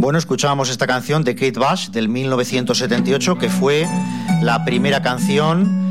Bueno, escuchábamos esta canción de Kate Bush del 1978, que fue la primera canción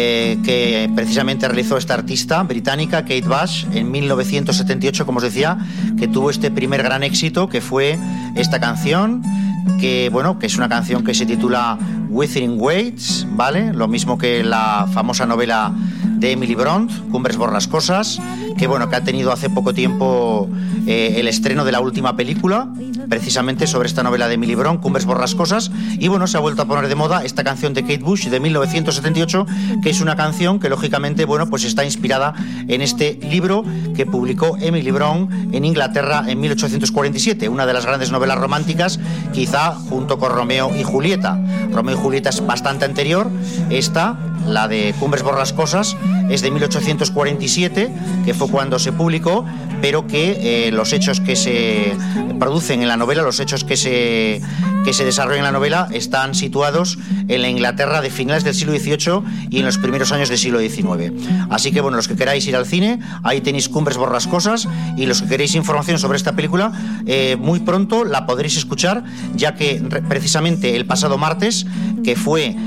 que precisamente realizó esta artista británica, Kate Bush, en 1978, como os decía, que tuvo este primer gran éxito, que fue esta canción, que bueno, que es una canción que se titula Wuthering Heights, ¿vale? Lo mismo que la famosa novela de Emily Bront, Cumbres Borrascosas, que bueno, que ha tenido hace poco tiempo el estreno de la última película, precisamente sobre esta novela de Emily Bront, Cumbres Borrascosas, y bueno, se ha vuelto a poner de moda esta canción de Kate Bush de 1978, que es una canción que lógicamente, bueno, pues está inspirada en este libro que publicó Emily Bront en Inglaterra en 1847, una de las grandes novelas románticas, quizá junto con Romeo y Julieta. Romeo y Julieta es bastante anterior, esta, la de Cumbres Borrascosas, es de 1847, que fue cuando se publicó, pero que los hechos que se producen en la novela, los hechos que se desarrollan en la novela, están situados en la Inglaterra de finales del siglo XVIII y en los primeros años del siglo XIX. Así que bueno, los que queráis ir al cine, ahí tenéis Cumbres Borrascosas, y los que queréis información sobre esta película, muy pronto la podréis escuchar, ya que precisamente el pasado martes, que fue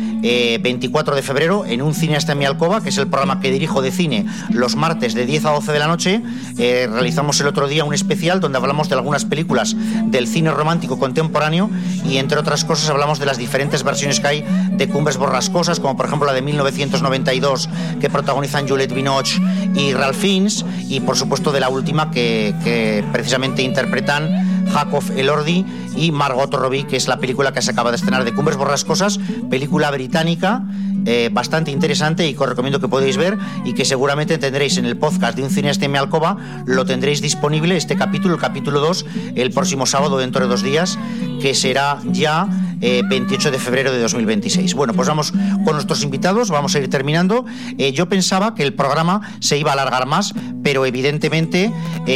24 de febrero, en Un cineasta en mi alcoba, que es el programa que dirijo de cine los martes de 10 a 12 de la noche, realizamos el otro día un especial donde hablamos de algunas películas del cine romántico contemporáneo, y entre otras cosas hablamos de las diferentes versiones que hay de Cumbres Borrascosas, como por ejemplo la de 1992, que protagonizan Juliette Binoche y Ralph Fiennes, y por supuesto de la última que precisamente interpretan Jacob Elordi y Margot Robbie, que es la película que se acaba de estrenar de Cumbres Borrascosas, película británica bastante interesante y que os recomiendo que podéis ver, y que seguramente tendréis en el podcast de Un cineasta en mi alcoba, lo tendréis disponible este capítulo, el capítulo 2, el próximo sábado, dentro de 2 días, que será ya 28 de febrero de 2026. Bueno, pues vamos con nuestros invitados, vamos a ir terminando. Yo pensaba que el programa se iba a alargar más, pero evidentemente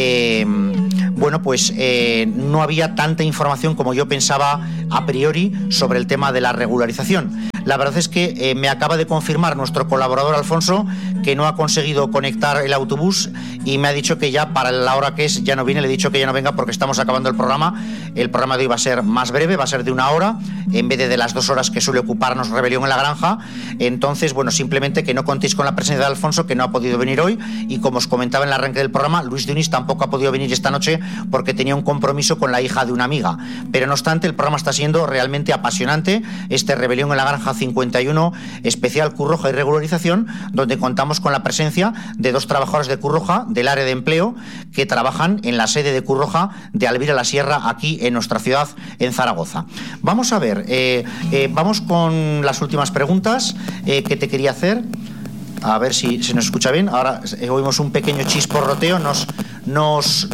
bueno, pues no había tanta información como yo pensaba a priori sobre el tema de la regularización. La verdad es que me acaba de confirmar nuestro colaborador Alfonso que no ha conseguido conectar el autobús, y me ha dicho que ya para la hora que es ya no viene. Le he dicho que ya no venga porque estamos acabando el programa. El programa de hoy va a ser más breve, va a ser de 1 hora en vez de las 2 horas que suele ocuparnos Rebelión en la Granja. Entonces, bueno, simplemente que no contéis con la presencia de Alfonso, que no ha podido venir hoy, y como os comentaba en el arranque del programa, Luis Dionís tampoco ha podido venir esta noche porque tenía un compromiso con la hija de una amiga. Pero no obstante, el programa está siendo realmente apasionante, este Rebelión en la Granja 51 especial Cruz Roja y regularización, donde contamos con la presencia de 2 trabajadores de Cruz Roja del área de empleo que trabajan en la sede de Cruz Roja de Alvira la Sierra, aquí en nuestra ciudad, en Zaragoza. Vamos a ver, vamos con las últimas preguntas que te quería hacer. A ver si se nos escucha bien. Ahora oímos un pequeño chisporroteo, no os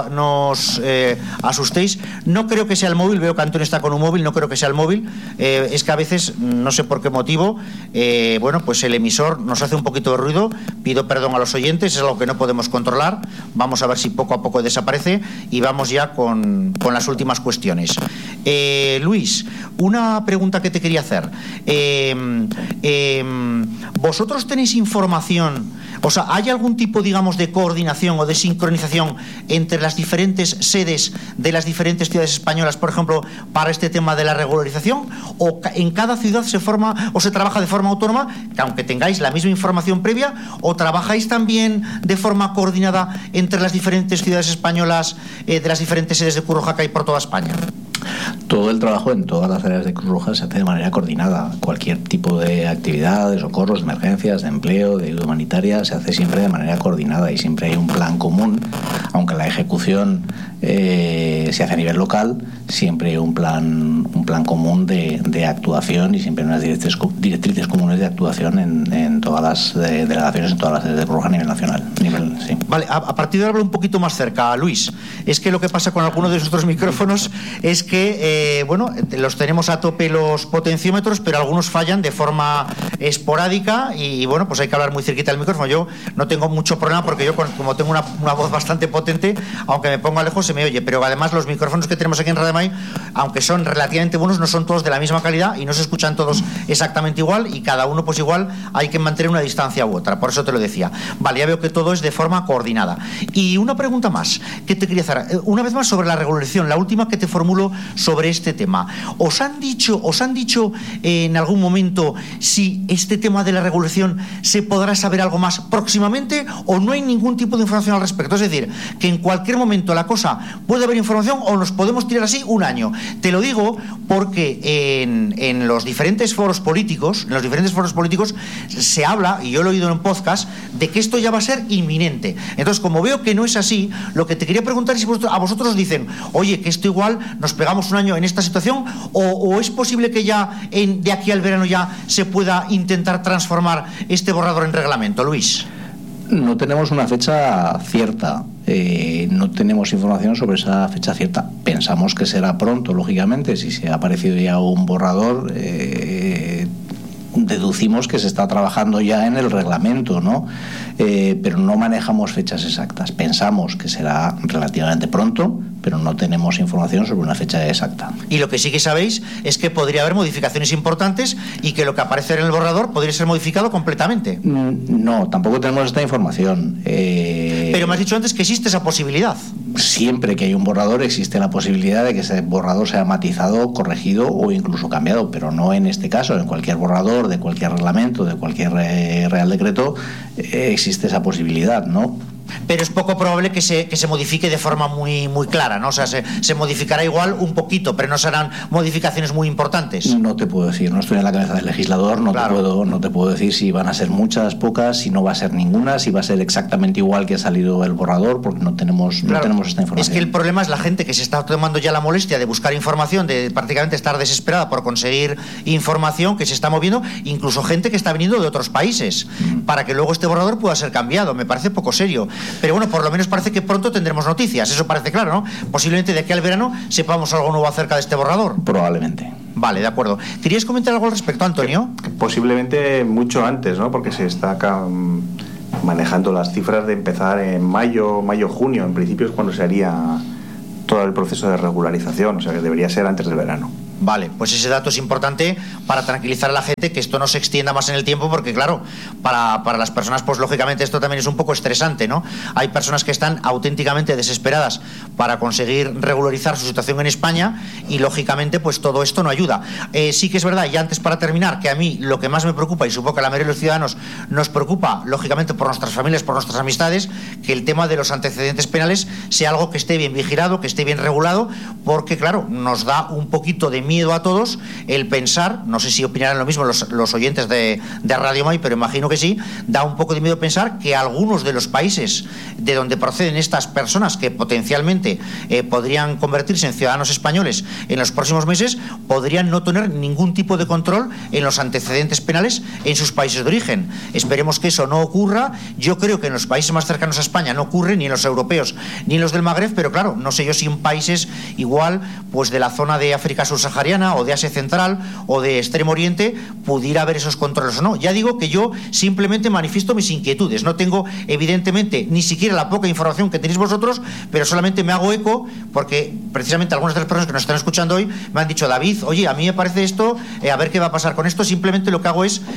asustéis. No creo que sea el móvil, veo que Antonio está con un móvil, no creo que sea el móvil. Es que a veces, no sé por qué motivo, bueno, pues el emisor nos hace un poquito de ruido. Pido perdón a los oyentes, es algo que no podemos controlar. Vamos a ver si poco a poco desaparece, y vamos ya con las últimas cuestiones. Luis, una pregunta que te quería hacer. ¿Vosotros tenéis información, o sea, hay algún tipo, digamos, de coordinación o de sincronización entre las diferentes sedes de las diferentes ciudades españolas, por ejemplo, para este tema de la regularización? ¿O en cada ciudad se forma o se trabaja de forma autónoma, que aunque tengáis la misma información previa, o trabajáis también de forma coordinada entre las diferentes ciudades españolas, de las diferentes sedes de Cruz Roja que hay por toda España? Todo el trabajo en todas las áreas de Cruz Roja se hace de manera coordinada. Cualquier tipo de actividad, de socorros, de emergencias, de empleo, de ayuda humanitaria, se hace siempre de manera coordinada, y siempre hay un plan común. Aunque la ejecución se hace a nivel local, siempre hay un plan común de actuación, y siempre hay unas directrices comunes de actuación en todas las delegaciones, en todas las sedes de Cruz Roja a nivel nacional. Sí. Vale, a partir de ahora hablo un poquito más cerca, Luis. Es que lo que pasa con algunos de nuestros micrófonos es que, bueno, los tenemos a tope los potenciómetros, pero algunos fallan de forma esporádica, y bueno, pues hay que hablar muy cerquita del micrófono. Yo no tengo mucho problema porque yo, como tengo una voz bastante potente, aunque me ponga lejos, se me oye, pero además los micrófonos que tenemos aquí en Radio Mai, aunque son relativamente buenos, no son todos de la misma calidad y no se escuchan todos exactamente igual, y cada uno pues igual hay que mantener una distancia u otra, por eso te lo decía. Vale, ya veo que todo es de forma coordinada. Y una pregunta más que te quería hacer, una vez más sobre la regularización, la última que te formulo sobre este tema. ¿Os han dicho en algún momento si este tema de la regulación se podrá saber algo más próximamente, o no hay ningún tipo de información al respecto? Es decir, que en cualquier momento la cosa puede haber información o nos podemos tirar así un año. Te lo digo porque en los diferentes foros políticos se habla, y yo lo he oído en podcast, de que esto ya va a ser inminente. Entonces, como veo que no es así, lo que te quería preguntar es si a vosotros os dicen, oye, que esto igual nos pegamos un año en esta situación, o es posible que ya de aquí al verano ya se pueda intentar transformar este borrador en reglamento. Luis. No tenemos una fecha cierta, no tenemos información sobre esa fecha cierta. Pensamos que será pronto, lógicamente. Si se ha aparecido ya un borrador, deducimos que se está trabajando ya en el reglamento, ¿no? Pero no manejamos fechas exactas. Pensamos que será relativamente pronto, pero no tenemos información sobre una fecha exacta. Y lo que sí que sabéis es que podría haber modificaciones importantes y que lo que aparece en el borrador podría ser modificado completamente. No, tampoco tenemos esta información. Pero me has dicho antes que existe esa posibilidad. Siempre que hay un borrador existe la posibilidad de que ese borrador sea matizado, corregido o incluso cambiado, pero no en este caso. En cualquier borrador, de cualquier reglamento, de cualquier Real Decreto, existe esa posibilidad, ¿no? Pero es poco probable que se modifique de forma muy clara, ¿no? O sea, se modificará igual un poquito, pero no serán modificaciones muy importantes. No te puedo decir, no estoy en la cabeza del legislador, no te puedo decir si van a ser muchas, pocas, si no va a ser ninguna, si va a ser exactamente igual que ha salido el borrador, porque no tenemos esta información. Es que el problema es la gente que se está tomando ya la molestia de buscar información, de prácticamente estar desesperada por conseguir información, que se está moviendo, incluso gente que está viniendo de otros países, para que luego este borrador pueda ser cambiado. Me parece poco serio. Pero bueno, por lo menos parece que pronto tendremos noticias, eso parece claro, ¿no? Posiblemente de aquí al verano sepamos algo nuevo acerca de este borrador. Probablemente. Vale, de acuerdo. ¿Querías comentar algo al respecto, Antonio? Posiblemente mucho antes, ¿no? Porque se está acá manejando las cifras de empezar en mayo, junio. En principio es cuando se haría todo el proceso de regularización, o sea que debería ser antes del verano. Vale, pues ese dato es importante para tranquilizar a la gente, que esto no se extienda más en el tiempo, porque claro, para las personas pues lógicamente esto también es un poco estresante, ¿no? Hay personas que están auténticamente desesperadas para conseguir regularizar su situación en España y lógicamente pues todo esto no ayuda. Sí que es verdad, y antes para terminar, que a mí lo que más me preocupa, y supongo que a la mayoría de los ciudadanos nos preocupa, lógicamente por nuestras familias, por nuestras amistades, que el tema de los antecedentes penales sea algo que esté bien vigilado, que esté bien regulado, porque claro, nos da un poquito de miedo a todos el pensar, no sé si opinarán lo mismo los oyentes de Radio Mai, pero imagino que sí, da un poco de miedo pensar que algunos de los países de donde proceden estas personas que potencialmente podrían convertirse en ciudadanos españoles en los próximos meses, podrían no tener ningún tipo de control en los antecedentes penales en sus países de origen. Esperemos que eso no ocurra. Yo creo que en los países más cercanos a España no ocurre, ni en los europeos ni en los del Magreb, pero claro, no sé yo si en países igual pues de la zona de África subsahariana o de Asia Central o de Extremo Oriente pudiera haber esos controles o no. Ya digo que yo simplemente manifiesto mis inquietudes. No tengo evidentemente ni siquiera la poca información que tenéis vosotros, pero solamente me hago eco porque precisamente algunas de las personas que nos están escuchando hoy me han dicho, David, oye, a mí me parece esto, a ver qué va a pasar con esto. Simplemente lo que hago es,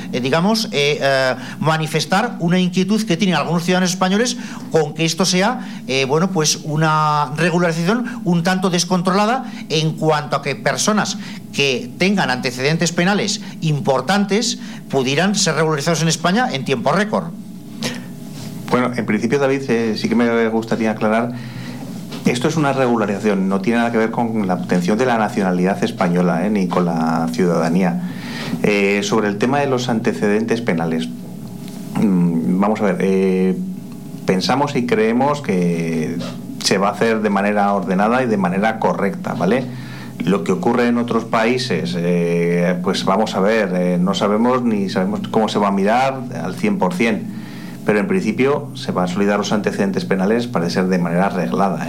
manifestar una inquietud que tienen algunos ciudadanos españoles con que esto sea, bueno, pues una regularización un tanto descontrolada en cuanto a que personas que tengan antecedentes penales importantes pudieran ser regularizados en España en tiempo récord. Bueno, en principio, David, sí que me gustaría aclarar, esto es una regularización, no tiene nada que ver con la obtención de la nacionalidad española, ni con la ciudadanía. Sobre el tema de los antecedentes penales, vamos a ver, pensamos y creemos que se va a hacer de manera ordenada y de manera correcta, ¿vale? Lo que ocurre en otros países, pues vamos a ver, no sabemos ni sabemos cómo se va a mirar al 100%, pero en principio se van a solidar los antecedentes penales, parece ser de manera arreglada,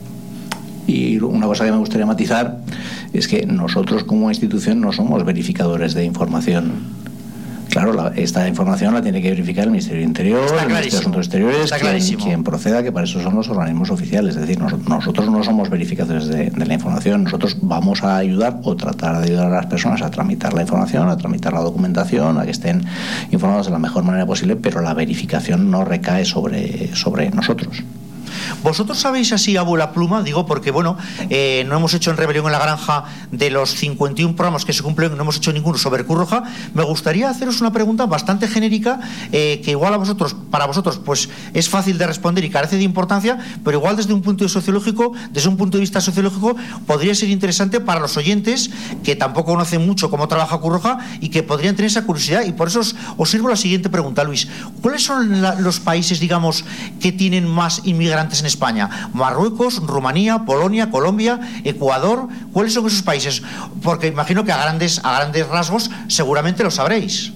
Y una cosa que me gustaría matizar es que nosotros como institución no somos verificadores de información. Claro, esta información la tiene que verificar el Ministerio del Interior, el Ministerio de Asuntos Exteriores, quien proceda, que para eso son los organismos oficiales. Es decir, nosotros no somos verificadores de la información, nosotros vamos a ayudar o tratar de ayudar a las personas a tramitar la información, a tramitar la documentación, a que estén informados de la mejor manera posible, pero la verificación no recae sobre nosotros. ¿Vosotros sabéis así a vuela pluma? Digo porque, bueno, no hemos hecho en Rebelión en la Granja de los 51 programas que se cumplen, no hemos hecho ninguno sobre Cruz Roja. Me gustaría haceros una pregunta bastante genérica, que igual para vosotros, pues es fácil de responder y carece de importancia, pero igual desde un punto de vista sociológico, podría ser interesante para los oyentes que tampoco conocen mucho cómo trabaja Cruz Roja y que podrían tener esa curiosidad. Y por eso os sirvo la siguiente pregunta, Luis. ¿Cuáles son los países, digamos, que tienen más inmigrantes en España? ¿Marruecos, Rumanía, Polonia, Colombia, Ecuador? ¿Cuáles son esos países? Porque imagino que a grandes rasgos seguramente lo sabréis.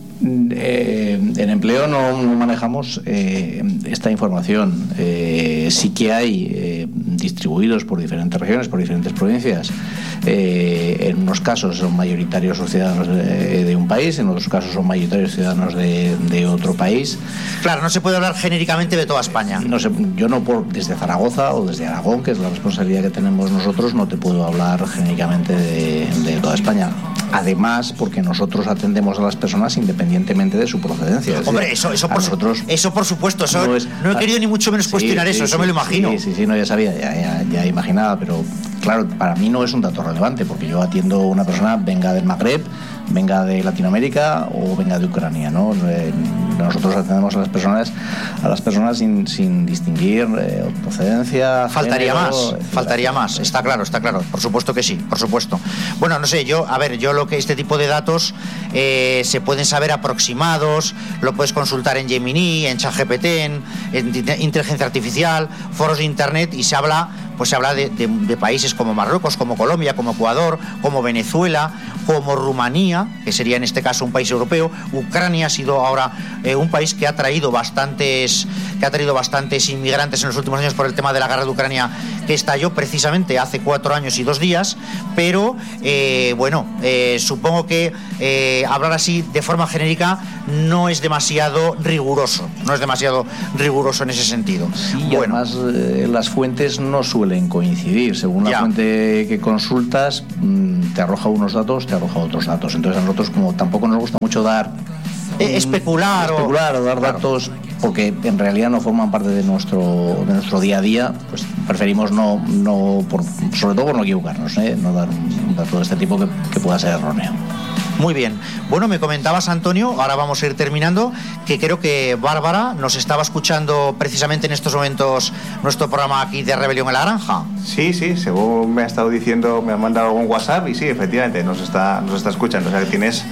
En empleo no manejamos esta información. Sí que hay distribuidos por diferentes regiones, por diferentes provincias. En unos casos son mayoritarios los ciudadanos de un país, en otros casos son mayoritarios ciudadanos de otro país. Claro, no se puede hablar genéricamente de toda España. No sé, yo desde Zaragoza o desde Aragón, que es la responsabilidad que tenemos nosotros, no te puedo hablar genéricamente de toda España. Además, porque nosotros atendemos a las personas independientemente de su procedencia. Hombre, eso por supuesto, no he querido ni mucho menos cuestionar eso me lo imagino. Sí, no, ya sabía, ya imaginaba, pero claro, para mí no es un dato relevante, porque yo atiendo a una persona, venga del Magreb, venga de Latinoamérica o venga de Ucrania, ¿no? Nosotros atendemos a las personas sin distinguir procedencia. Faltaría más, está claro, por supuesto que sí, por supuesto. Bueno, no sé, yo lo que este tipo de datos se pueden saber aproximados, lo puedes consultar en Gemini, en ChatGPT, en inteligencia artificial, foros de internet, y se habla de países como Marruecos, como Colombia, como Ecuador, como Venezuela, como Rumanía, que sería en este caso un país europeo. Ucrania ha sido ahora un país que ha traído bastantes inmigrantes en los últimos años por el tema de la guerra de Ucrania, que estalló precisamente hace 4 años y 2 días, pero supongo que hablar así de forma genérica no es demasiado riguroso en ese sentido. Sí, y además las fuentes no suelen coincidir. Según la fuente que consultas, te arroja unos datos, te arroja otros datos. Entonces a nosotros, como tampoco nos gusta mucho dar especular o dar datos, porque en realidad no forman parte de nuestro día a día, pues preferimos sobre todo por no equivocarnos, no dar un dato de este tipo que pueda ser erróneo. Muy bien. Bueno, me comentabas, Antonio, ahora vamos a ir terminando, que creo que Bárbara nos estaba escuchando precisamente en estos momentos nuestro programa aquí de Rebelión en la Granja. Sí, según me ha estado diciendo, me ha mandado un WhatsApp y sí, efectivamente, nos está escuchando. O sea, que tienes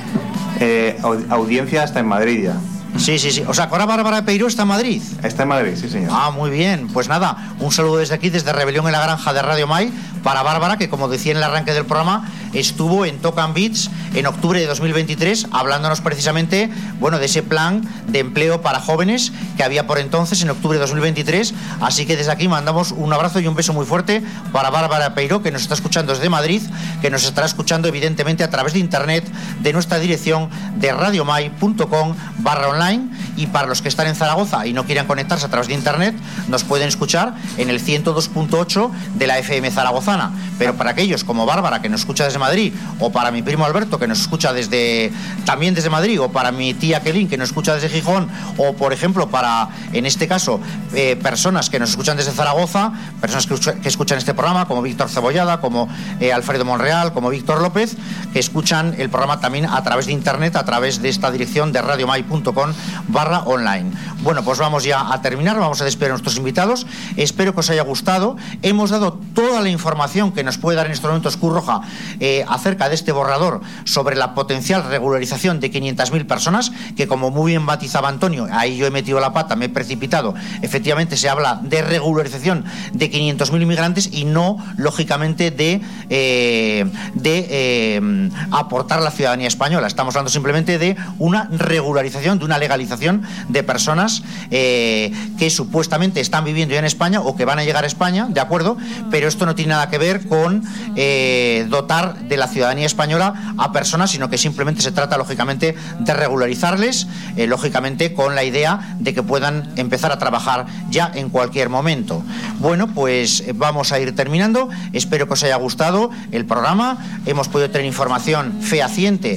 audiencia hasta en Madrid ya. Sí. O sea, que ahora Bárbara Peiró está en Madrid. Está en Madrid, sí, señor. Ah, muy bien. Pues nada, un saludo desde aquí, desde Rebelión en la Granja de Radio Mai, para Bárbara, que como decía en el arranque del programa, estuvo en Talk and Beats en octubre de 2023, hablándonos precisamente, de ese plan de empleo para jóvenes que había por entonces, en octubre de 2023. Así que desde aquí mandamos un abrazo y un beso muy fuerte para Bárbara Peiró, que nos está escuchando desde Madrid, que nos estará escuchando evidentemente a través de internet, de nuestra dirección de radiomai.com/online, y para los que están en Zaragoza y no quieran conectarse a través de internet, nos pueden escuchar en el 102.8 de la FM zaragozana. Pero para aquellos como Bárbara, que nos escucha desde Madrid, o para mi primo Alberto, que nos escucha también desde Madrid, o para mi tía Kelin, que nos escucha desde Gijón, o por ejemplo para, en este caso, personas que nos escuchan desde Zaragoza, personas que escuchan este programa, como Víctor Cebollada, como Alfredo Monreal, como Víctor López, que escuchan el programa también a través de internet, a través de esta dirección de radiomai.com/online. Bueno, pues vamos ya a terminar, vamos a despedir a nuestros invitados. Espero que os haya gustado. Hemos dado toda la información que nos puede dar en estos momentos Cruz Roja acerca de este borrador sobre la potencial regularización de 500.000 personas, que como muy bien batizaba Antonio, ahí yo he metido la pata, me he precipitado. Efectivamente se habla de regularización de 500.000 inmigrantes y no, lógicamente, de aportar la ciudadanía española. Estamos hablando simplemente de una regularización, de una legalización de personas que supuestamente están viviendo ya en España o que van a llegar a España, ¿de acuerdo? Pero esto no tiene nada que ver con dotar de la ciudadanía española a personas, sino que simplemente se trata, lógicamente, de regularizarles, lógicamente con la idea de que puedan empezar a trabajar ya en cualquier momento. Bueno, pues vamos a ir terminando. Espero que os haya gustado el programa. Hemos podido tener información fehaciente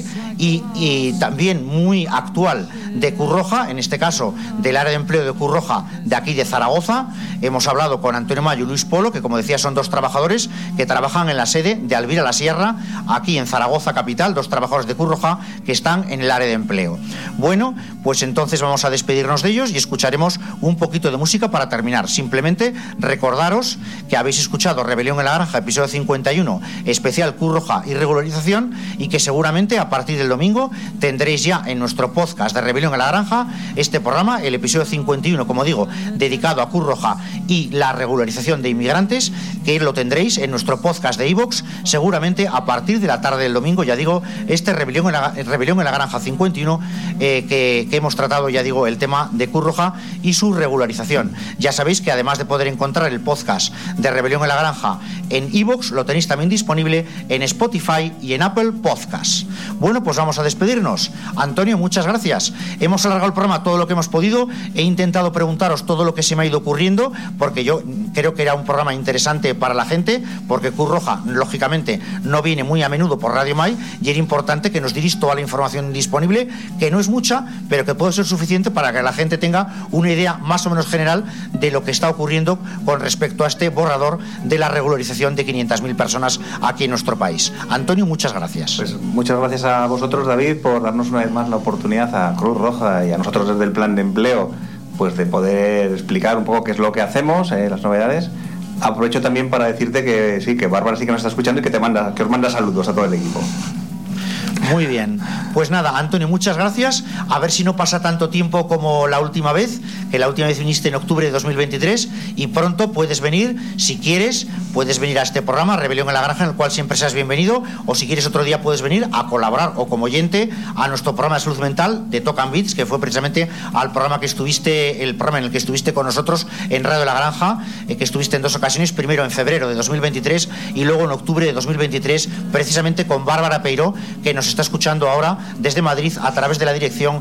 y también muy actual de Cruz Roja, en este caso del área de empleo de Cruz Roja de aquí de Zaragoza. Hemos hablado con Antonio Mayo y Luis Polo, que como decía son dos trabajadores que trabajan en la sede de Alvira la Sierra, aquí en Zaragoza capital, dos trabajadores de Cruz Roja que están en el área de empleo. Bueno, pues entonces vamos a despedirnos de ellos y escucharemos un poquito de música para terminar. Simplemente recordaros que habéis escuchado Rebelión en la Granja, episodio 51, especial Cruz Roja y regularización, y que seguramente a partir del domingo tendréis ya en nuestro podcast de Rebelión en la Granja este programa, el episodio 51, como digo, dedicado a Cruz Roja y la regularización de inmigrantes, que lo tendréis en nuestro podcast de iVoox seguramente a partir de la tarde del domingo. Ya digo, este Rebelión en la Granja 51, que hemos tratado, ya digo, el tema de Cruz Roja y su regularización. Ya sabéis que además de poder encontrar el podcast de Rebelión en la Granja en iVoox, lo tenéis también disponible en Spotify y en Apple Podcasts. Bueno, pues vamos a despedirnos. Antonio, muchas gracias. Hemos alargado el programa todo lo que hemos podido. He intentado preguntaros todo lo que se me ha ido ocurriendo, porque yo creo que era un programa interesante para la gente, porque Cruz Roja, lógicamente, no viene muy a menudo por Radio Mai, y era importante que nos dierais toda la información disponible, que no es mucha, pero que puede ser suficiente para que la gente tenga una idea más o menos general de lo que está ocurriendo con respecto a este borrador de la regularización de 500.000 personas aquí en nuestro país. Antonio, muchas gracias. Pues muchas gracias a vosotros, David, por darnos una vez más la oportunidad a Cruz Roja y a nosotros desde el Plan de Empleo, pues de poder explicar un poco qué es lo que hacemos, las novedades. Aprovecho también para decirte que sí, que Bárbara sí que nos está escuchando y que os manda saludos a todo el equipo. Muy bien, pues nada, Antonio, muchas gracias. A ver si no pasa tanto tiempo como la última vez, que la última vez viniste en octubre de 2023, y pronto puedes venir, si quieres, puedes venir a este programa Rebelión en la Granja, en el cual siempre seas bienvenido, o si quieres otro día puedes venir a colaborar o como oyente a nuestro programa de salud mental de Talk and Beats, que fue precisamente al programa que estuviste, el programa en el que estuviste con nosotros en Radio La Granja, que estuviste en dos ocasiones, primero en febrero de 2023 y luego en octubre de 2023, precisamente con Bárbara Peiró, que nos está escuchando ahora desde Madrid a través de la dirección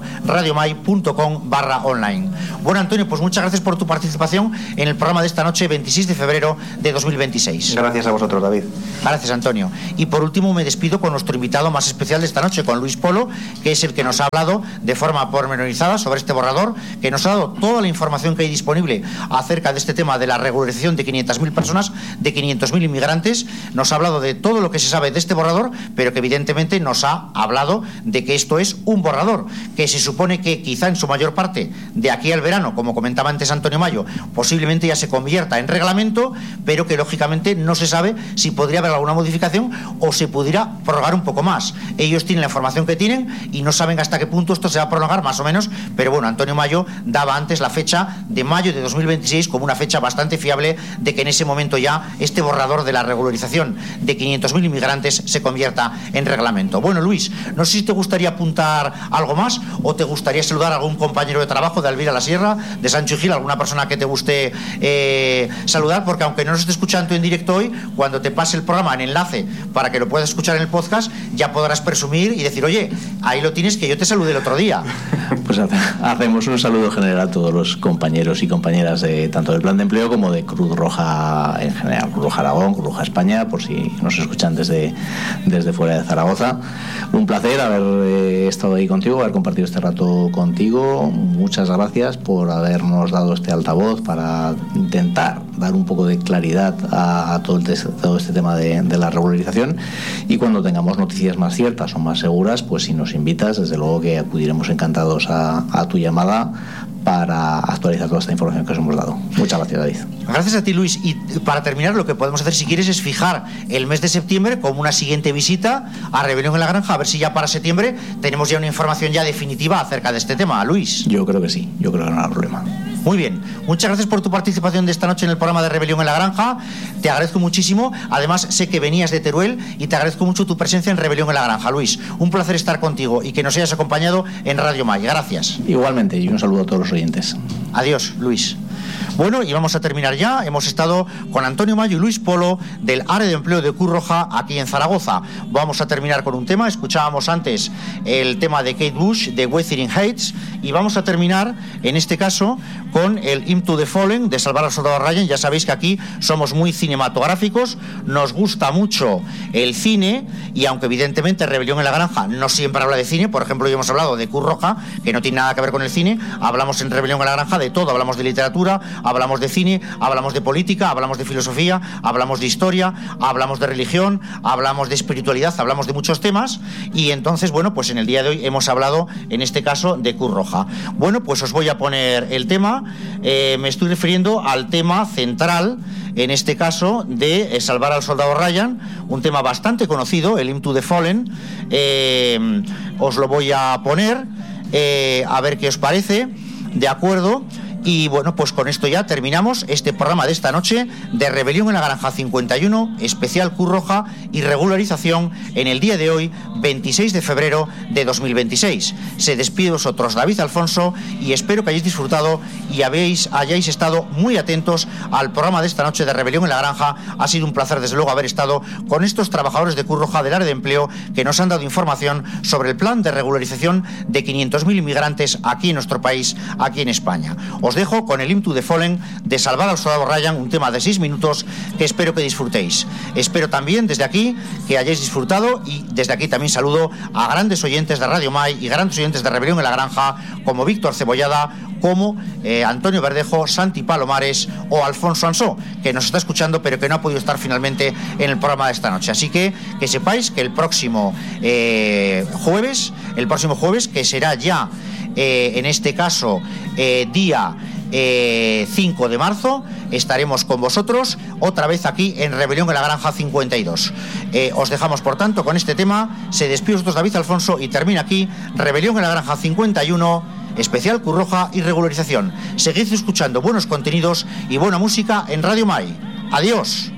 radiomai.com/online. Bueno, Antonio, pues muchas gracias por tu participación en el programa de esta noche, 26 de febrero de 2026. Gracias a vosotros, David. Gracias, Antonio. Y por último me despido con nuestro invitado más especial de esta noche, con Luis Polo, que es el que nos ha hablado de forma pormenorizada sobre este borrador, que nos ha dado toda la información que hay disponible acerca de este tema de la regularización de 500.000 personas, de 500.000 inmigrantes. Nos ha hablado de todo lo que se sabe de este borrador, pero que evidentemente nos ha hablado de que esto es un borrador, que se supone que quizá en su mayor parte de aquí al verano, como comentaba antes Antonio Mayo, posiblemente ya se convierta en reglamento, pero que lógicamente no se sabe si podría haber alguna modificación o se pudiera prorrogar un poco más. Ellos tienen la información que tienen y no saben hasta qué punto esto se va a prolongar, más o menos, pero bueno, Antonio Mayo daba antes la fecha de mayo de 2026 como una fecha bastante fiable de que en ese momento ya este borrador de la regularización de 500.000 inmigrantes se convierta en reglamento. Bueno, Luis, no sé si te gustaría apuntar algo más o te gustaría saludar a algún compañero de trabajo de Alvira la Sierra, de Sancho y Gil, alguna persona que te guste saludar, porque aunque no nos esté escuchando en directo hoy, cuando te pase el programa en enlace para que lo puedas escuchar en el podcast, ya podrás presumir y decir, oye, ahí lo tienes, que yo te saludé el otro día. Pues hacemos un saludo general a todos los compañeros y compañeras de tanto del Plan de Empleo como de Cruz Roja en general, Cruz Roja Aragón, Cruz Roja España, por si nos escuchan desde fuera de Zaragoza. Un placer haber estado ahí contigo, haber compartido este rato contigo. Muchas gracias por habernos dado este altavoz para intentar dar un poco de claridad a todo este tema de la regularización, y cuando tengamos noticias más ciertas o más seguras, pues si nos invitas, desde luego que acudiremos encantados a tu llamada para actualizar toda esta información que os hemos dado. Muchas gracias, David. Gracias a ti, Luis. Y para terminar, lo que podemos hacer, si quieres, es fijar el mes de septiembre como una siguiente visita a Rebelión en la Granja, a ver si ya para septiembre tenemos ya una información ya definitiva acerca de este tema. Luis. Yo creo que sí, yo creo que no hay problema. Muy bien, muchas gracias por tu participación de esta noche en el programa de Rebelión en la Granja. Te agradezco muchísimo. Además, sé que venías de Teruel y te agradezco mucho tu presencia en Rebelión en la Granja. Luis, un placer estar contigo y que nos hayas acompañado en Radio Mai. Gracias. Igualmente, y un saludo a todos los oyentes. Adiós, Luis. Bueno, y vamos a terminar ya. Hemos estado con Antonio Mayo y Luis Polo del área de empleo de Cruz Roja aquí en Zaragoza. Vamos a terminar con un tema. Escuchábamos antes el tema de Kate Bush, de Wuthering Heights, y vamos a terminar, en este caso, con el Into the Fallen, de Salvar al Soldado Ryan. Ya sabéis que aquí somos muy cinematográficos, nos gusta mucho el cine, y aunque evidentemente Rebelión en la Granja no siempre habla de cine, por ejemplo, hoy hemos hablado de Cruz Roja, que no tiene nada que ver con el cine, hablamos en Rebelión en la Granja de todo, hablamos de literatura, hablamos de cine, hablamos de política, hablamos de filosofía, hablamos de historia, hablamos de religión, hablamos de espiritualidad, hablamos de muchos temas, y entonces, bueno, pues en el día de hoy hemos hablado, en este caso, de Cruz Roja. Bueno, pues os voy a poner el tema. Me estoy refiriendo al tema central, en este caso, de Salvar al Soldado Ryan, un tema bastante conocido, el Into the Fallen. Os lo voy a poner, a ver qué os parece, ¿de acuerdo? Y bueno, pues con esto ya terminamos este programa de esta noche de Rebelión en la Granja 51, especial Cruz Roja y regularización en el día de hoy, 26 de febrero de 2026. Se despide de vosotros David Alfonso, y espero que hayáis disfrutado y hayáis estado muy atentos al programa de esta noche de Rebelión en la Granja. Ha sido un placer, desde luego, haber estado con estos trabajadores de Cruz Roja del área de empleo, que nos han dado información sobre el plan de regularización de 500.000 inmigrantes aquí en nuestro país, aquí en España. Os dejo con el Into the Fallen de Salvar al Soldado Ryan, un tema de 6 minutos que espero que disfrutéis. Espero también desde aquí que hayáis disfrutado, y desde aquí también saludo a grandes oyentes de Radio Mai y grandes oyentes de Rebelión en la Granja, como Víctor Cebollada, como Antonio Verdejo, Santi Palomares o Alfonso Ansó, que nos está escuchando pero que no ha podido estar finalmente en el programa de esta noche. Así que sepáis que el próximo jueves, que será ya en este caso día 5 de marzo, estaremos con vosotros otra vez aquí en Rebelión en la Granja 52. Os dejamos, por tanto, con este tema. Se despide vosotros David Alfonso, y termina aquí Rebelión en la Granja 51, especial Cruz Roja y regularización. Seguid escuchando buenos contenidos y buena música en Radio Mai. Adiós.